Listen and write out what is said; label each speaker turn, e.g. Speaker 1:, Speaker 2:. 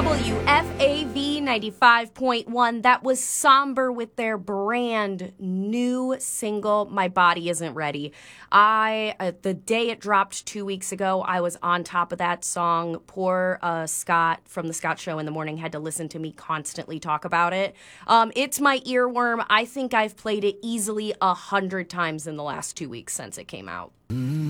Speaker 1: WFAV 95.1. That was Somber with their brand new single, My Body Isn't Ready. The day it dropped 2 weeks ago, I was on top of that song. Poor Scott from The Scott Show in the Morning had to listen to me constantly talk about it. It's my earworm. I think I've played it easily 100 times in the last 2 weeks since it came out.